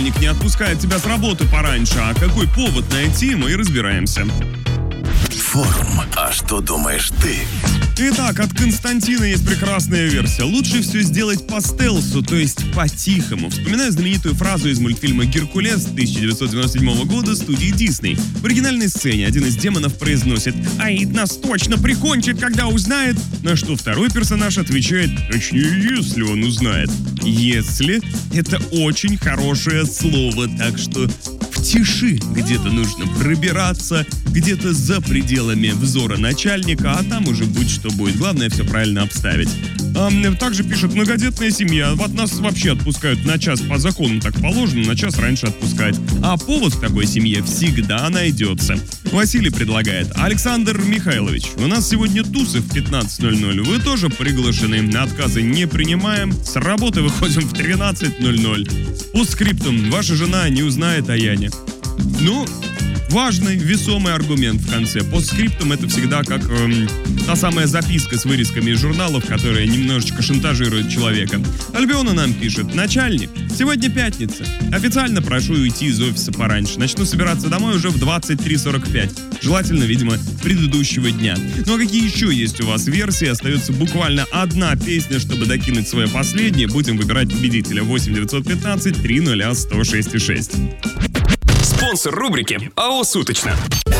не отпускает тебя с работы пораньше, а какой повод найти, мы и разбираемся. Форум. А что думаешь ты? Итак, от Константина есть прекрасная версия. Лучше все сделать по стелсу, то есть по-тихому. Вспоминаю знаменитую фразу из мультфильма «Геркулес» 1997 года студии Дисней. В оригинальной сцене один из демонов произносит: «Аид нас точно прикончит, когда узнает», на что второй персонаж отвечает: «Точнее, если он узнает». «Если» — это очень хорошее слово, так что в тиши где-то нужно пробираться, где-то за пределами взора начальника, а там уже будь что будет. Главное все правильно обставить. Также пишет: многодетная семья. Вот нас вообще отпускают на час по закону, так положено, на час раньше отпускать. А повод в такой семье всегда найдется. Василий предлагает: Александр Михайлович, у нас сегодня тусы в 15:00. Вы тоже приглашены. Отказы не принимаем. С работы выходим в 13:00. По скриптум: ваша жена не узнает о Яне. Ну, важный, весомый аргумент в конце. Постскриптум — это всегда как та самая записка с вырезками из журналов, которая немножечко шантажирует человека. Альбиона нам пишет: начальник, сегодня пятница. Официально прошу уйти из офиса пораньше. Начну собираться домой уже в 23:45. Желательно, видимо, предыдущего дня. Ну а какие еще есть у вас версии? Остается буквально одна песня, чтобы докинуть свое последнее. Будем выбирать победителя. 8 915 300 106,6. Спонсор рубрики АО «Суточно».